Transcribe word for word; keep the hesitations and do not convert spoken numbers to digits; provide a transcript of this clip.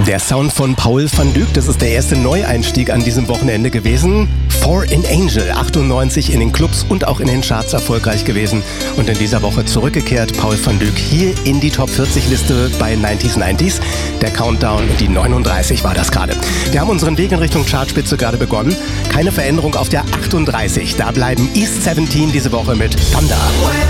Der Sound von Paul van Dyk, das ist der erste Neueinstieg an diesem Wochenende gewesen. For an Angel, achtundneunzig in den Clubs und auch in den Charts erfolgreich gewesen. Und in dieser Woche zurückgekehrt, Paul van Dyk hier in die Top vierzig Liste bei neunzig neunzig. Der Countdown, die neununddreißig war das gerade. Wir haben unseren Weg in Richtung Chartspitze gerade begonnen. Keine Veränderung auf der achtunddreißig. Da bleiben East siebzehn diese Woche mit Thunder.